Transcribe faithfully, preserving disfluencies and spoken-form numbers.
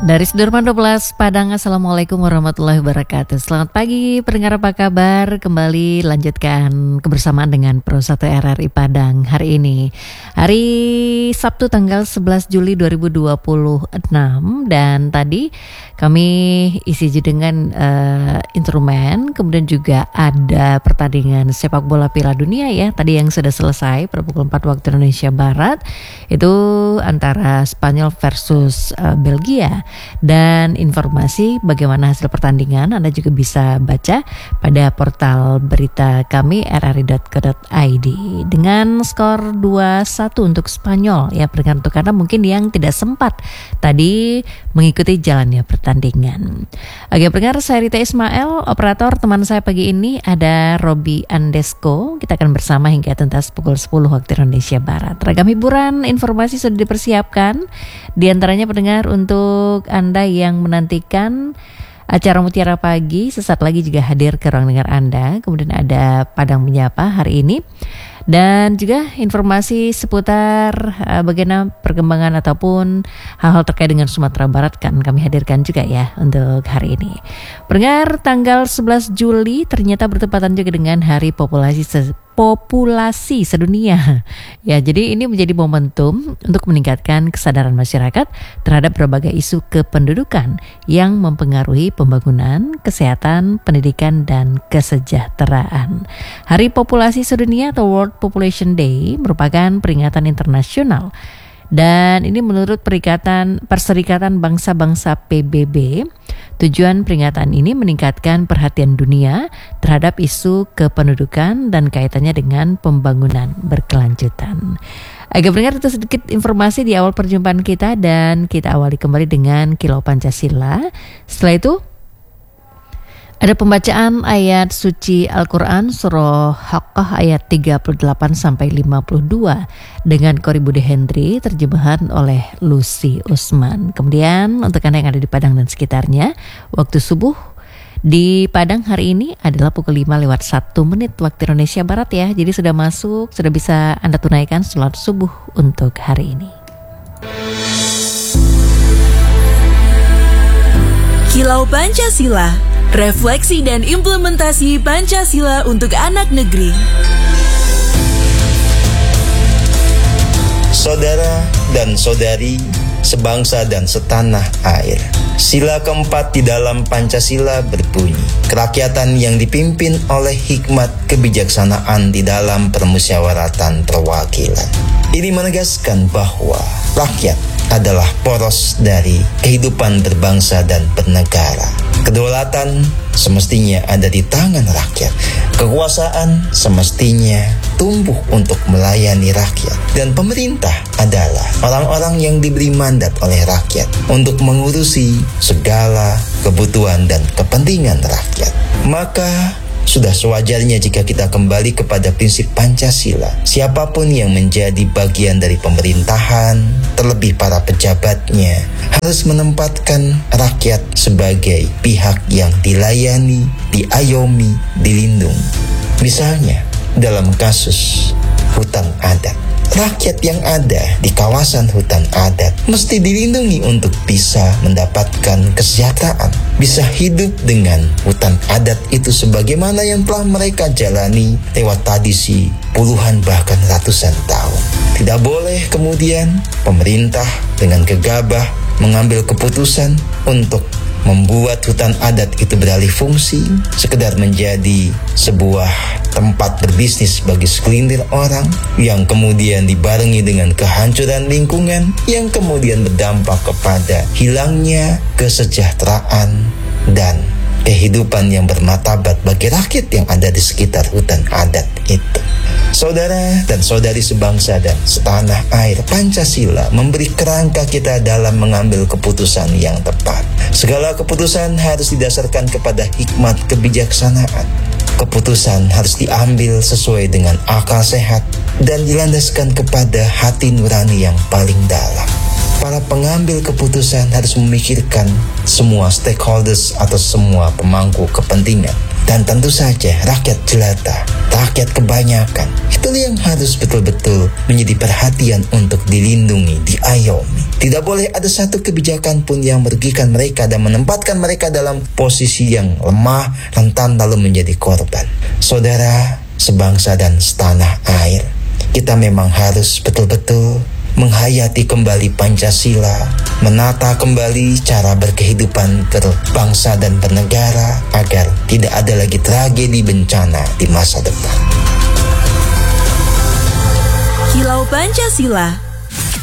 Dari Sudirman dua belas Padang, Assalamualaikum warahmatullahi wabarakatuh. Selamat pagi pendengar, apa kabar? Kembali lanjutkan kebersamaan dengan Pro satu R R I Padang hari ini. Hari Sabtu tanggal sebelas Juli dua ribu dua puluh enam. Dan tadi kami isi dengan uh, instrumen. Kemudian juga ada pertandingan sepak bola Piala Dunia ya. Tadi yang sudah selesai pada pukul empat waktu Indonesia Barat. Itu antara Spanyol versus uh, Belgia. Dan informasi bagaimana hasil pertandingan Anda juga bisa baca pada portal berita kami r r i dot co dot i d dengan skor dua satu untuk Spanyol ya, pendengar, untuk Anda mungkin yang tidak sempat tadi mengikuti jalannya pertandingan. Oke pendengar, saya Rita Ismail, operator. Teman saya pagi ini ada Robi Andesko. Kita akan bersama hingga tuntas pukul sepuluh waktu Indonesia Barat. Ragam hiburan, informasi sudah dipersiapkan. Di antaranya pendengar, untuk Anda yang menantikan acara Mutiara Pagi, sesaat lagi juga hadir ke ruang dengar Anda. Kemudian ada Padang Menyapa hari ini. Dan juga informasi seputar uh, bagaimana perkembangan ataupun hal-hal terkait dengan Sumatera Barat kan kami hadirkan juga ya untuk hari ini. Pendengar, tanggal sebelas Juli ternyata bertepatan juga dengan Hari Populasi se- Populasi Sedunia. Ya, jadi ini menjadi momentum untuk meningkatkan kesadaran masyarakat terhadap berbagai isu kependudukan yang mempengaruhi pembangunan, kesehatan, pendidikan, dan kesejahteraan. Hari Populasi Sedunia atau World Population Day merupakan peringatan internasional. Dan ini menurut Perikatan Perserikatan Bangsa-Bangsa P B B, tujuan peringatan ini meningkatkan perhatian dunia terhadap isu kependudukan dan kaitannya dengan pembangunan berkelanjutan. Agak pendengar, itu sedikit informasi di awal perjumpaan kita, dan kita awali kembali dengan Kilau Pancasila. Setelah itu ada pembacaan ayat suci Al-Quran surah Haqqah ayat tiga puluh delapan sampai lima puluh dua dengan Kori Budi Hendri, terjemahan oleh Lucy Usman. Kemudian untuk Anda yang ada di Padang dan sekitarnya, waktu subuh di Padang hari ini adalah pukul lima lewat satu menit waktu Indonesia Barat ya. Jadi sudah masuk, sudah bisa Anda tunaikan salat subuh untuk hari ini. Kilau Pancasila, refleksi dan implementasi Pancasila untuk anak negeri. Saudara dan saudari, sebangsa dan setanah air. Sila keempat di dalam Pancasila berbunyi, kerakyatan yang dipimpin oleh hikmat kebijaksanaan di dalam permusyawaratan perwakilan. Ini menegaskan bahwa rakyat adalah poros dari kehidupan berbangsa dan bernegara. Kedaulatan semestinya ada di tangan rakyat. Kekuasaan semestinya tumbuh untuk melayani rakyat. Dan pemerintah adalah orang-orang yang diberi mandat oleh rakyat untuk mengurusi segala kebutuhan dan kepentingan rakyat. Maka sudah sewajarnya jika kita kembali kepada prinsip Pancasila. Siapapun yang menjadi bagian dari pemerintahan, terlebih para pejabatnya, harus menempatkan rakyat sebagai pihak yang dilayani, diayomi, dilindungi. Misalnya, dalam kasus hutan adat, rakyat yang ada di kawasan hutan adat mesti dilindungi untuk bisa mendapatkan kesejahteraan, bisa hidup dengan hutan adat itu sebagaimana yang telah mereka jalani lewat tradisi puluhan bahkan ratusan tahun. Tidak boleh kemudian pemerintah dengan gegabah mengambil keputusan untuk membuat hutan adat itu beralih fungsi, sekedar menjadi sebuah tempat berbisnis bagi segelintir orang, yang kemudian dibarengi dengan kehancuran lingkungan, yang kemudian berdampak kepada hilangnya kesejahteraan dan kehidupan yang bermartabat bagi rakyat yang ada di sekitar hutan adat itu. Saudara dan saudari sebangsa dan setanah air, Pancasila memberi kerangka kita dalam mengambil keputusan yang tepat. Segala keputusan harus didasarkan kepada hikmat kebijaksanaan. Keputusan harus diambil sesuai dengan akal sehat dan dilandaskan kepada hati nurani yang paling dalam. Para pengambil keputusan harus memikirkan semua stakeholders atau semua pemangku kepentingan, Dan tentu saja rakyat jelata, rakyat kebanyakan, itu yang harus betul-betul menjadi perhatian untuk dilindungi, diayomi. Tidak boleh ada satu kebijakan pun yang merugikan mereka dan menempatkan mereka dalam posisi yang lemah, rentan, lalu menjadi korban. Saudara, sebangsa dan setanah air, kita memang harus betul-betul menghayati kembali Pancasila, menata kembali cara berkehidupan berbangsa dan bernegara agar tidak ada lagi tragedi bencana di masa depan. Kilau Pancasila,